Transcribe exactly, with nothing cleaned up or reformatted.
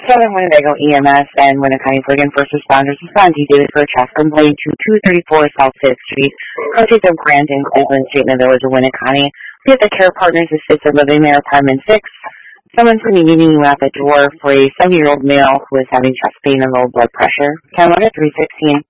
Kevin Winnebago E M S and Winnebago Friggin First Responders respond to David for a traffic complaint to two thirty-four South fifth Street, County of Grant in Cleveland, State in the Village of Winnebago. We have the Care Partners Assisted Living there, apartment six. Someone's going to be meeting you at the door for a seventy-year-old male who is having chest pain and low blood pressure. Can I look at three sixteen?